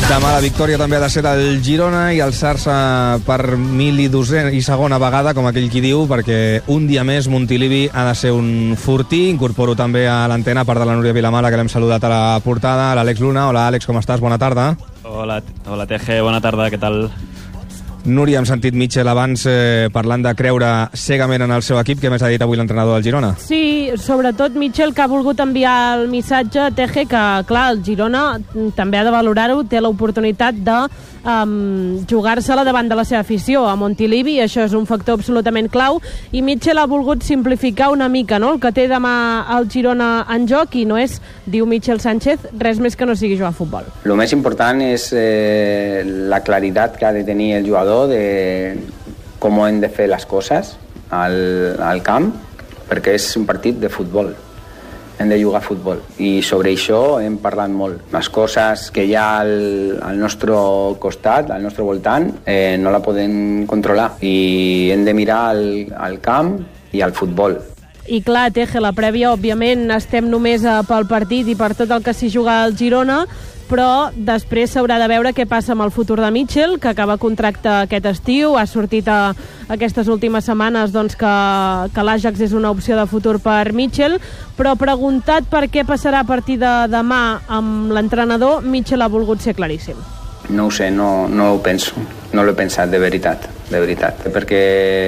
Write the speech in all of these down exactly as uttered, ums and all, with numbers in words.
Demà la victòria també ha de ser del Girona i alçar-se per mil i dosena i segona vegada, com aquell qui diu, perquè un dia més Montilivi ha de ser un fortí. Incorporo també a l'antena, a part de la Núria Vilamala, que l'hem saludat a la portada, l'Àlex Luna. Hola, Àlex, com estàs? Bona tarda. Hola, hola T G, bona tarda, què tal? Núria, hem sentit Mitchell abans eh, parlant de creure cegament en el seu equip. Què més ha dit avui l'entrenador del Girona? Sí, sobretot Mitchell, que ha volgut enviar el missatge a T G que, clar, el Girona també ha de valorar-ho, té l'oportunitat de um, jugar-se-la davant de la seva afició a Montilivi, això és un factor absolutament clau, i Mitchell ha volgut simplificar una mica, no?, el que té demà el Girona en joc, i no és, diu Mitchell Sánchez, res més que no sigui jugar a futbol. Lo més important és eh, la claritat que ha de tenir el jugador de com hem de fer les coses al, al camp, perquè és un partit de futbol, hem de jugar a futbol, i sobre això hem parlat molt. Les coses que hi ha al, al nostre costat, al nostre voltant, eh, no la podem controlar, i hem de mirar al, al camp i al futbol. I clar, T G, la prèvia, òbviament, estem només a, pel partit i per tot el que s'hi juga al Girona, però després s'haurà de veure què passa amb el futur de Mitchell, que acaba contracte aquest estiu. Ha sortit a, aquestes últimes setmanes doncs, que, que l'Ajax és una opció de futur per Mitchell, però preguntat per què passarà a partir de demà amb l'entrenador, Mitchell ha volgut ser claríssim. No ho sé, no, no ho penso, no l'he pensat, de veritat, de veritat, perquè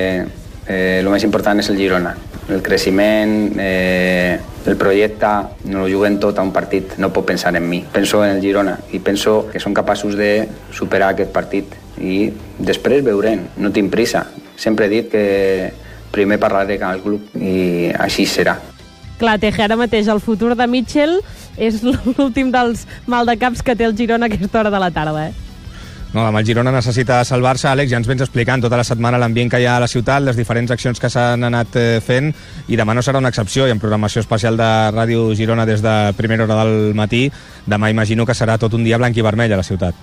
eh, el més important és el Girona. El creixement, eh, el projecte, no ho juguem tot a un partit, no puc pensar en mi. Penso en el Girona i penso que són capaços de superar aquest partit i després veurem, no tinc prisa. Sempre he dit que primer parlaré amb el club i així serà. Clar, T G, ara mateix el futur de Mitchell és l'últim dels maldecaps que té el Girona a aquesta hora de la tarda, eh? No, el Girona necessita salvar-se. Àlex, ja ens vens explicant tota la setmana l'ambient que hi ha a la ciutat, les diferents accions que s'han anat eh, fent, i demà no serà una excepció, i en programació especial de Ràdio Girona des de primera hora del matí, demà imagino que serà tot un dia blanc i vermell a la ciutat.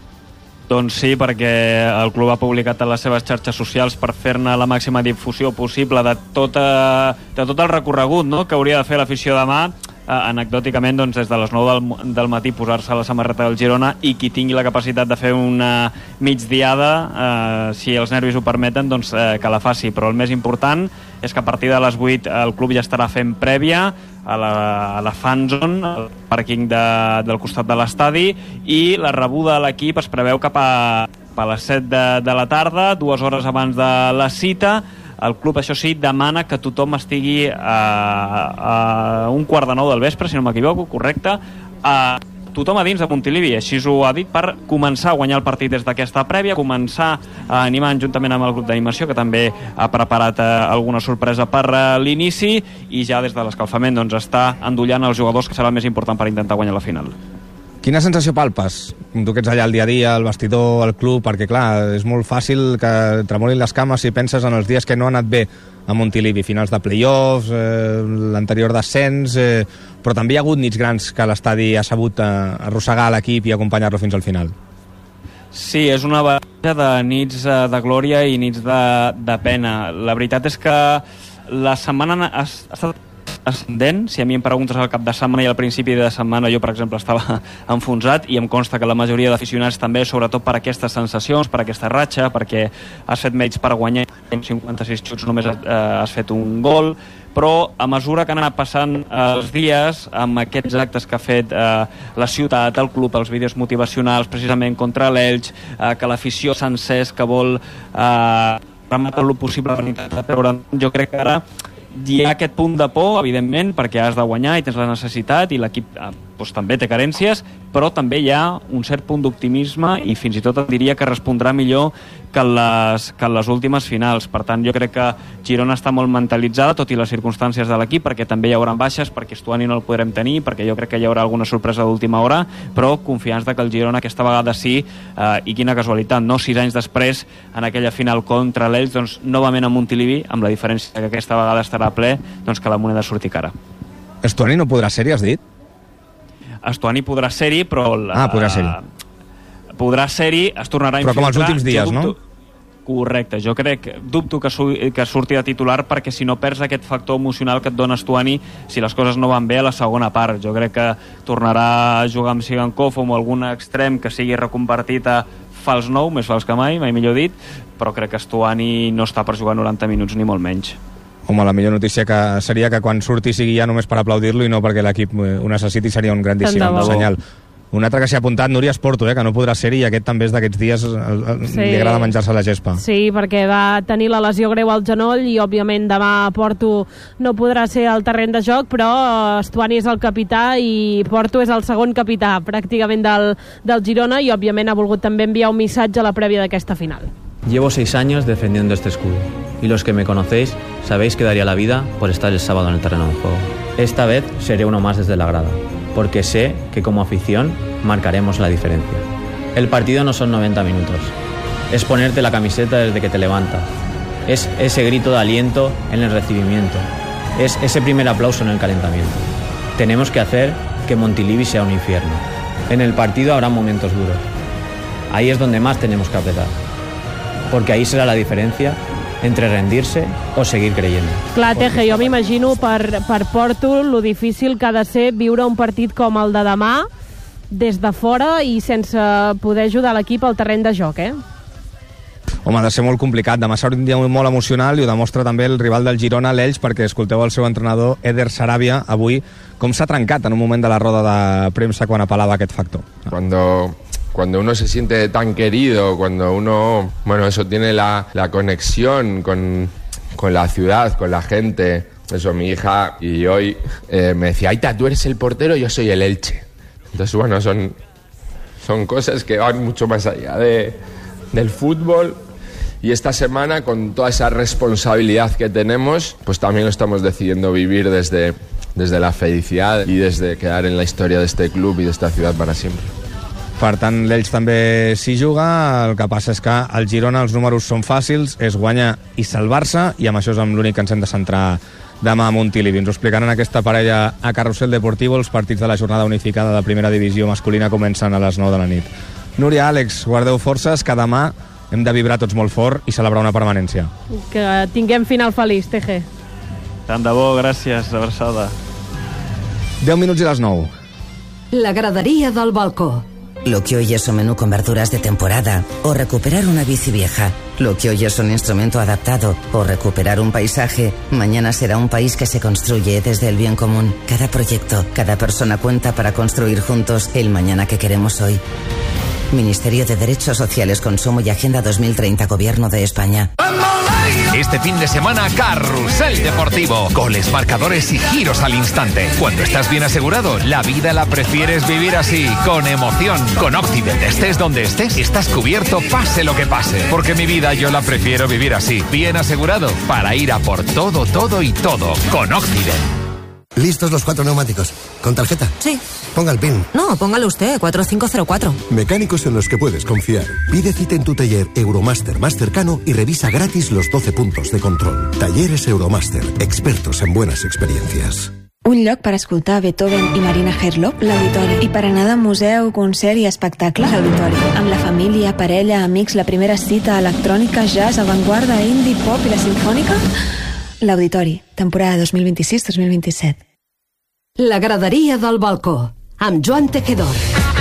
Doncs sí, perquè el club ha publicat a les seves xarxes socials per fer-ne la màxima difusió possible de, tota, de tot el recorregut, no?, que hauria de fer l'afició demà. Uh, anecdòticament, doncs, des de les nou del, del matí posar-se a la samarreta del Girona, i qui tingui la capacitat de fer una migdiada, uh, si els nervis ho permeten, doncs uh, que la faci. Però el més important és que a partir de les vuit el club ja estarà fent prèvia a la, a la fan zone, al pàrquing de, del costat de l'estadi, i la rebuda a l'equip es preveu cap a, cap a les set de, de la tarda, dues hores abans de la cita. El club, això sí, demana que tothom estigui a, a un quart de nou del vespre, si no m'equivoco, correcte, a tothom a dins de Montilivi. Així ho ha dit, per començar a guanyar el partit des d'aquesta prèvia, començar a animar juntament amb el grup d'animació, que també ha preparat eh, alguna sorpresa per eh, l'inici, i ja des de l'escalfament doncs, està endollant els jugadors, que serà el més important per intentar guanyar la final. Quina sensació palpes? Tu que ets allà el dia a dia, al vestidor, al club, perquè clar, és molt fàcil que tremolin les cames si penses en els dies que no han anat bé a Montilivi, finals de play-offs, eh, l'anterior descens, eh, però també hi ha hagut nits grans que l'estadi ha sabut eh, arrossegar l'equip i acompanyar-lo fins al final. Sí, és una barreja de nits eh, de glòria i nits de, de pena. La veritat és que la setmana ha, ha estat ascendent. Si a mi em preguntes al cap de setmana i al principi de setmana, jo per exemple estava enfonsat, i em consta que la majoria d'aficionats també, sobretot per aquestes sensacions, per aquesta ratxa, perquè has fet mèrits per guanyar, en cinquanta-sis xuts només eh, has fet un gol, però a mesura que han anat passant eh, els dies, amb aquests actes que ha fet eh, la ciutat, el club, els vídeos motivacionals precisament contra l'Elx, eh, que l'afició s'ha encès, que vol eh, rematar el possible per intentar treure, jo crec que ara hi ha aquest punt de por, evidentment, perquè has de guanyar i tens la necessitat, i l'equip eh, doncs, també té carències, però també hi ha un cert punt d'optimisme, i fins i tot et diria que respondrà millor que en les, que en les últimes finals. Per tant, jo crec que Girona està molt mentalitzada, tot i les circumstàncies de l'equip, perquè també hi haurà baixes, perquè Stuani no el podrem tenir, perquè jo crec que hi haurà alguna sorpresa d'última hora, però confiants que el Girona aquesta vegada sí, eh, i quina casualitat, no? Sis anys després, en aquella final contra l'Elx, doncs novament a Montilivi, amb la diferència que aquesta vegada estarà ple, doncs que la moneda surti cara. Stuani no podrà ser-hi, has dit? Stuani podrà ser-hi, però... La, ah, podrà ser-hi. Podrà ser-hi, es tornarà a infiltrar... Però com els últims dies, no? Correcte, jo crec, dubto que, su que surti de titular, perquè si no perds aquest factor emocional que et dona Stuani si les coses no van bé a la segona part. Jo crec que tornarà a jugar amb Sigankov o amb algun extrem que sigui reconvertit a fals nou, més fals que mai, mai millor dit, però crec que Stuani no està per jugar noranta minuts ni molt menys. Home, la millor notícia que seria que quan surti sigui ja només per aplaudir-lo i no perquè l'equip ho necessiti, seria un grandíssim senyal. Un altre que s'hi ha apuntat, Núria, és Porto, eh, que no podrà ser-hi, i aquest també és d'aquests dies, sí. Li agrada menjar-se la gespa. Sí, perquè va tenir la lesió greu al genoll i, òbviament, demà Porto no podrà ser al terreny de joc, però Stuani és el capità i Porto és el segon capità, pràcticament, del, del Girona, i, òbviament, ha volgut també enviar un missatge a la prèvia d'aquesta final. Llevo seis años defendiendo este escudo, y los que me conocéis sabéis que daría la vida por estar el sábado en el terreno de juego. Esta vez seré uno más desde la grada, porque sé que como afición marcaremos la diferencia. El partido no son noventa minutos, es ponerte la camiseta desde que te levantas, es ese grito de aliento en el recibimiento, es ese primer aplauso en el calentamiento. Tenemos que hacer que Montilivi sea un infierno. En el partido habrá momentos duros, ahí es donde más tenemos que apretar, porque ahí será la diferencia entre rendirse o seguir creyendo. Clar, Teje, jo m'imagino per, per Porto lo difícil que ha de ser viure un partit com el de demà des de fora i sense poder ajudar l'equip al terreny de joc, eh? Home, ha de ser molt complicat. Demà serà un dia molt emocional i ho demostra també el rival del Girona, l'Elx, perquè escolteu el seu entrenador, Eder Sarabia, avui, com s'ha trencat en un moment de la roda de premsa quan apel·lava aquest factor. Cuando... Cuando uno se siente tan querido, cuando uno, bueno, eso tiene la, la conexión con, con la ciudad, con la gente. Eso, mi hija y hoy eh, me decía, Aita, tú eres el portero, yo soy el Elche. Entonces, bueno, son, son cosas que van mucho más allá de, del fútbol. Y esta semana, con toda esa responsabilidad que tenemos, pues también lo estamos decidiendo vivir desde, desde la felicidad y desde quedar en la historia de este club y de esta ciudad para siempre. Per tant, l'Elx també s'hi juga. El que passa és que al Girona els números són fàcils, és guanyar i salvar-se, i amb això és amb l'únic que ens hem de centrar demà a Montilivi. Ens ho explicaran aquesta parella a Carrusel Deportivo. Els partits de la jornada unificada de primera divisió masculina comencen a les nou de la nit. Núria, Àlex, guardeu forces, que demà hem de vibrar tots molt fort i celebrar una permanència. Que tinguem final feliç, Teje. Tant de bo, gràcies, abraçada. deu minuts i les nou. La gradería del balcó. Lo que hoy es un menú con verduras de temporada o recuperar una bici vieja. Lo que hoy es un instrumento adaptado o recuperar un paisaje, mañana será un país que se construye desde el bien común. Cada proyecto, cada persona cuenta para construir juntos el mañana que queremos hoy. Ministerio de Derechos Sociales, Consumo y Agenda dos mil treinta, Gobierno de España. Este fin de semana, Carrusel Deportivo. Goles, marcadores y giros al instante. Cuando estás bien asegurado, la vida la prefieres vivir así, con emoción. Con Occident, estés donde estés, estás cubierto, pase lo que pase. Porque mi vida yo la prefiero vivir así, bien asegurado, para ir a por todo, todo y todo. Con Occident. ¿Listos los cuatro neumáticos? ¿Con tarjeta? Sí. Ponga el PIN. No, póngalo usted, cuatro cinco cero cuatro. Mecánicos en los que puedes confiar. Pide cita en tu taller Euromaster más cercano y revisa gratis los doce puntos de control. Talleres Euromaster, expertos en buenas experiencias. Un lloc per escoltar Beethoven i Marina Herlop, l'Auditori. I per anar de museu, concert i espectacle, l'Auditori. Amb la família, parella, amics, la primera cita, electrònica, jazz, avantguarda, indie, pop i la sinfònica... L'Auditori, temporada dos mil vint-i-sis dos mil vint-i-set. La graderia del balcó, amb Joan Tejedor.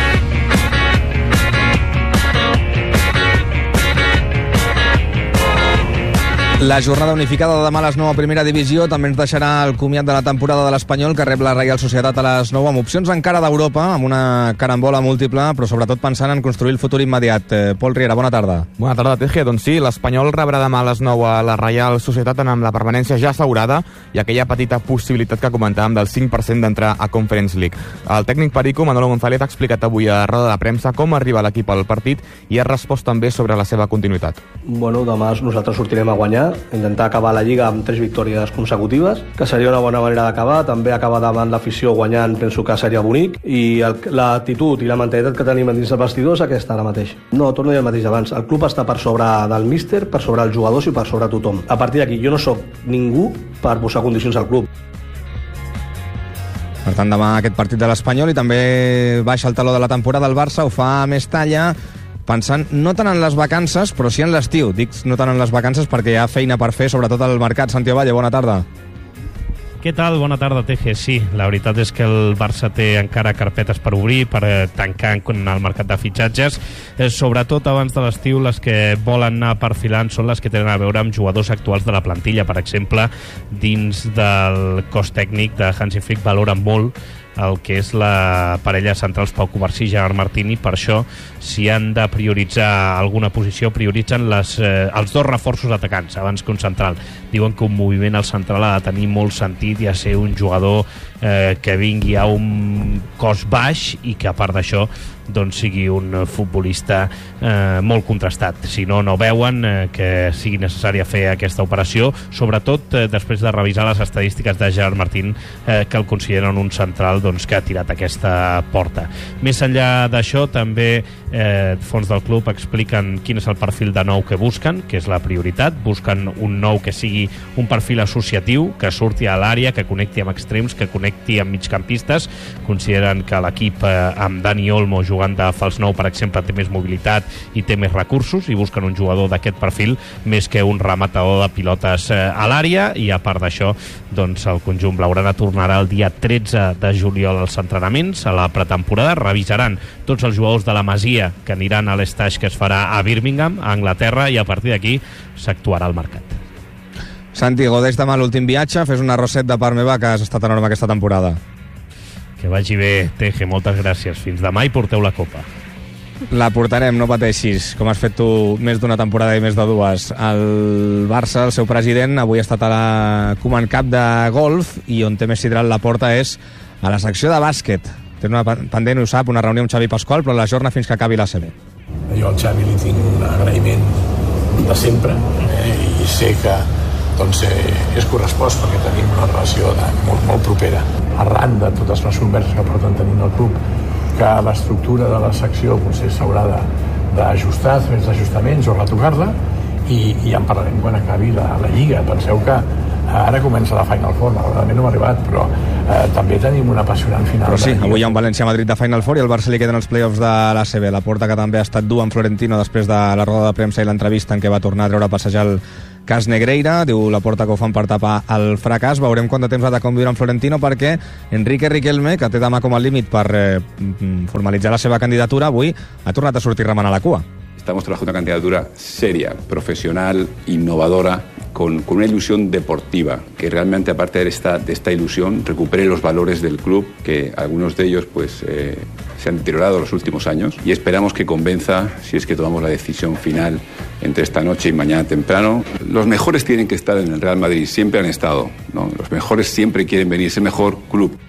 La jornada unificada de demà a les nou a primera divisió també ens deixarà el comiat de la temporada de l'Espanyol, que rep la Reial Societat a les nou, amb opcions encara d'Europa, amb una carambola múltiple, però sobretot pensant en construir el futur immediat. Eh, Pol Riera, bona tarda. Bona tarda, Teje. Doncs sí, l'Espanyol rebrà demà a les nou a la Reial Societat amb la permanència ja assegurada i aquella petita possibilitat que comentàvem del cinc per cent d'entrar a Conference League. El tècnic perico, Manolo González, ha explicat avui a roda de premsa com arriba l'equip al partit i ha respost també sobre la seva continuïtat. Bueno, demà nosaltres sortirem a guanyar, intentar acabar la Lliga amb tres victòries consecutives, que seria una bona manera d'acabar. També acabar davant l'afició guanyant, penso que seria bonic, i l'actitud i la mentalitat que tenim dins els vestidors aquesta ara mateix. No, torno a dir el mateix abans, el club està per sobre del míster, per sobre els jugadors i per sobre tothom. A partir d'aquí jo no sóc ningú per posar condicions al club. Per tant, demà aquest partit de l'Espanyol, i també baixa el taló de la temporada el Barça, ho fa a Mestalla, pensant no tant en les vacances, però sí en l'estiu. Dic no tant en les vacances perquè hi ha feina per fer, sobretot al mercat. Santi Ovalle, bona tarda. Què tal? Bona tarda, T G. Sí, la veritat és que el Barça té encara carpetes per obrir, per eh, tancar en el mercat de fitxatges. Eh, sobretot abans de l'estiu, les que volen anar perfilant són les que tenen a veure amb jugadors actuals de la plantilla. Per exemple, dins del cos tècnic de Hansi Flick valoren molt el que és la parella centrals Pau Covarsí i Gerard Martini. Per això, si han de prioritzar alguna posició, prioritzen les, eh, els dos reforços atacants abans que un central. Diuen que un moviment al central ha de tenir molt sentit i ha de ser un jugador eh, que vingui a un cos baix i que a part d'això doncs sigui un futbolista eh, molt contrastat. Si no, no veuen eh, que sigui necessari fer aquesta operació, sobretot eh, després de revisar les estadístiques de Gerard Martín, eh, que el consideren un central doncs, que ha tirat aquesta porta. Més enllà d'això, també eh, fons del club expliquen quin és el perfil de nou que busquen, que és la prioritat. Busquen un nou que sigui un perfil associatiu, que surti a l'àrea, que connecti amb extrems, que connecti amb migcampistes. Consideren que l'equip eh, amb Dani Olmo jugant de fals nou, per exemple, té més mobilitat i té més recursos, i busquen un jugador d'aquest perfil més que un rematador de pilotes eh, a l'àrea. I a part d'això, doncs el conjunt blaugrana tornarà el dia tretze de juliol als entrenaments, a la pretemporada. Revisaran tots els jugadors de la Masia que aniran a l'estage que es farà a Birmingham, a Anglaterra, i a partir d'aquí s'actuarà al mercat. Santi, godeix demà l'últim viatge, fes un arrosset de part meva, que has estat enorme aquesta temporada. Que vagi bé, T G, moltes gràcies. Fins demà i porteu la copa. La portarem, no pateixis, com has fet tu més d'una temporada i més de dues. El Barça, el seu president, avui ha estat a la Koeman Cup de golf, i on té més sidral la porta és a la secció de bàsquet. Té una pendent, ho sap, una reunió amb Xavi Pasqual, però la jorna fins que acabi l'A C B. Jo al Xavi li tinc un agraïment de sempre, eh, i sé que doncs, eh, és correspost perquè tenim una relació de, molt, molt propera. Arran de totes les converses que porten tenint el club, que l'estructura de la secció potser s'haurà d'ajustar, fer els ajustaments o retocar-la, i, i ja en parlarem quan acabi la, la Lliga. Penseu que ara comença la Final Four, malauradament no hem arribat, però eh, també tenim un apassionant final. Però sí, avui hi ha un València-Madrid de Final Four i al Barça li queden els play-offs de l'A C B. La porta que també ha estat dur amb Florentino després de la roda de premsa i l'entrevista en què va tornar a treure a passejar el cas Negreira. Diu la porta que ho fan per tapar el fracàs. Veurem quant de temps ha de conviure amb Florentino, perquè Enrique Riquelme, que té demà com a límit per eh, formalitzar la seva candidatura, avui ha tornat a sortir remenant la cua. Estamos trabajando una candidatura seria, profesional, innovadora, con, con una ilusión deportiva, que realmente aparte de esta, de esta ilusión recupere los valores del club, que algunos de ellos pues eh, se han deteriorado en los últimos años, y esperamos que convenza, si es que tomamos la decisión final entre esta noche y mañana temprano. Los mejores tienen que estar en el Real Madrid, siempre han estado, ¿no? Los mejores siempre quieren venir, es el mejor club.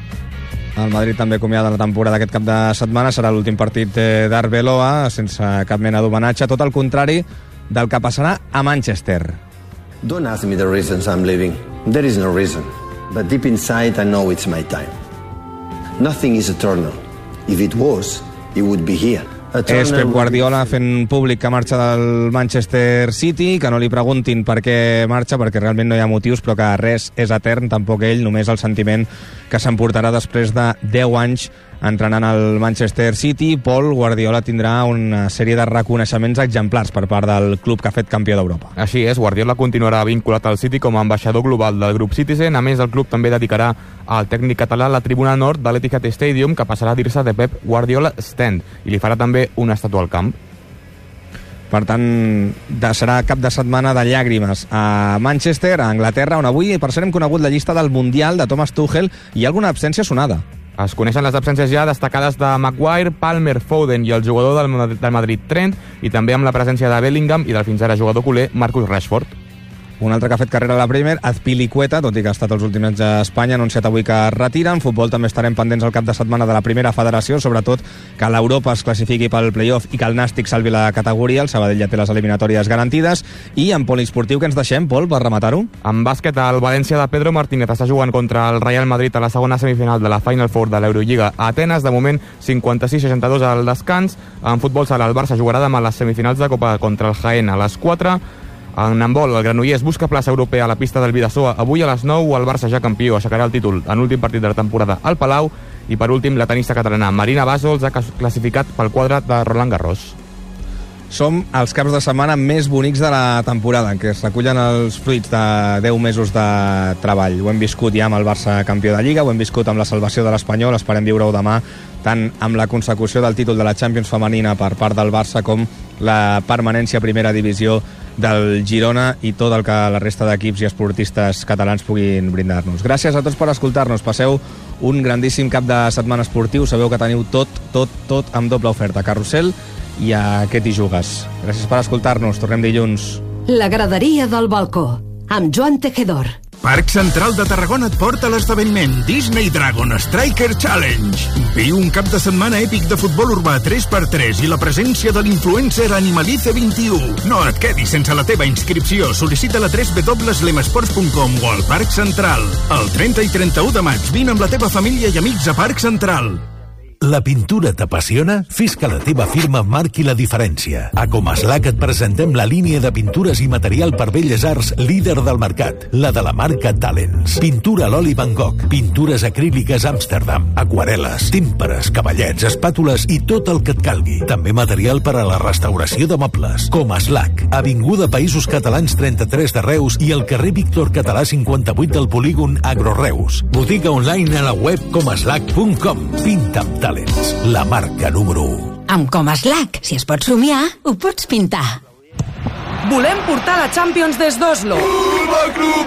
El Madrid també acomiada la temporada aquest cap de setmana. Serà l'últim partit d'Arbeloa, sense cap mena d'homenatge, tot el contrari del que passarà a Manchester. Don't ask me the reasons I'm leaving. There is no reason. But deep inside I know it's my time. Nothing is eternal. If it was, it would be here. És Pep Guardiola fent públic que marxa del Manchester City, que no li preguntin per què marxa, perquè realment no hi ha motius, però que res és etern, tampoc ell, només el sentiment que s'emportarà després de deu anys entrenant al Manchester City. Pol, Guardiola tindrà una sèrie de reconeixements exemplars per part del club que ha fet campió d'Europa. Així és, Guardiola continuarà vinculat al City com a ambaixador global del grup Citizen. A més, el club també dedicarà al tècnic català la tribuna nord de l'Etihad Stadium, que passarà a dir-se de Pep Guardiola Stand, i li farà també una estàtua al camp. Per tant, de, serà cap de setmana de llàgrimes a Manchester, a Anglaterra, on avui, per cert, hem conegut la llista del Mundial de Thomas Tuchel i alguna absència sonada. Es coneixen les absències ja destacades de Maguire, Palmer, Foden i el jugador del, del Madrid Trent, i també amb la presència de Bellingham i del fins ara jugador culer Marcus Rashford. Un altre que ha fet carrera a la Premier, Azpilicueta, tot i que ha estat els últims anys a Espanya, ha anunciat avui que es retira. En futbol també estarem pendents al cap de setmana de la primera federació, sobretot que l'Europa es classifiqui pel play-off i que el Nàstic salvi la categoria. El Sabadell ja té les eliminatòries garantides. I en poliesportiu, que ens deixem, Pol, per rematar-ho? En bàsquet, el València de Pedro Martínez està jugant contra el Real Madrid a la segona semifinal de la Final Four de l'Eurolliga a Atenes. De moment, cinquanta-sis a seixanta-dos al descans. En futbol sala, el Barça jugarà demà a les semifinals de Copa contra el Jaén a les quatre. En handbol, el Granollers busca plaça europea a la pista del Bidasoa. Avui a les nou, el Barça, ja campió, aixecarà el títol en l'últim partit de la temporada al Palau. I per últim, la tenista catalana Marina Bàsols ha classificat pel quadre de Roland Garros. som els caps de setmana més bonics de la temporada, en què es recullen els fruits de deu mesos de treball. Ho hem viscut ja amb el Barça campió de Lliga, ho hem viscut amb la salvació de l'Espanyol, esperem viure-ho demà tant amb la consecució del títol de la Champions femenina per part del Barça com la permanència a primera divisió del Girona i tot el que la resta d'equips i esportistes catalans puguin brindar-nos. Gràcies a tots per escoltar-nos. Passeu un grandíssim cap de setmana esportiu. Sabeu que teniu tot, tot, tot amb doble oferta. Carrusel i a Què t'hi jugues. Gràcies per escoltar-nos. Tornem dilluns. La graderia del balcó, amb Joan Tejedor. Parc Central de Tarragona et porta l'esdeveniment Disney Dragon Striker Challenge. Viu un cap de setmana èpic de futbol urbà tres per tres i la presència de l'influencer Animalice vint i u. No et quedis sense la teva inscripció. Sol·licita-la a w w w punt lemesports punt com o al Parc Central. El trenta i trenta-u de maig vine amb la teva família i amics a Parc Central. La pintura t'apassiona? Fes que la teva firma marqui la diferència. A Comaslac et presentem la línia de pintures i material per belles arts líder del mercat, la de la marca Talents. Pintura a l'oli Van Gogh, pintures acríliques Amsterdam, aquarel·les, tímpares, cavallets, espàtules i tot el que et calgui. També material per a la restauració de mobles. Comaslac, avinguda Països Catalans trenta-tres de Reus i al carrer Víctor Català cinquanta-vuit del polígon Agroreus. Botiga online a la web comaslac punt com. Pinta amb Talents, la marca número u. Amb Comaslac, si es pot somiar, ho pots pintar. Volem portar la Champions des d'Oslo. Futbol Club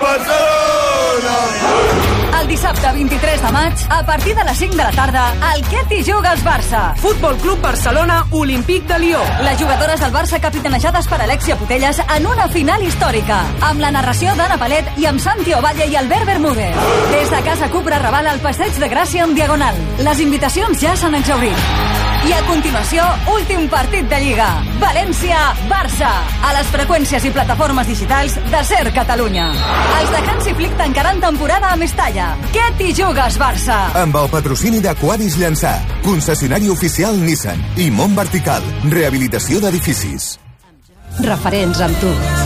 Barcelona! El dissabte vint-i-tres de maig, a partir de les cinc de la tarda, el Què t'hi jugues Barça. Futbol Club Barcelona, Olímpic de Lió. Les jugadores del Barça capitanejades per Alexia Putellas en una final històrica, amb la narració d'Anna Palet i amb Santi Ovalle i Albert Bermúdez. Des de Casa Cupra Raval al Passeig de Gràcia en Diagonal. Les invitacions ja s'han exhaurit. I a continuació, últim partit de Lliga. València-Barça. A les freqüències i plataformes digitals de Ser Catalunya. Els de Hansi Flick tancaran temporada a Mestalla. Què t'hi jugues, Barça? Amb el patrocini d'Aquadis Llançà, concessionari oficial Nissan i Mont Vertical, rehabilitació d'edificis. Referents amb tu.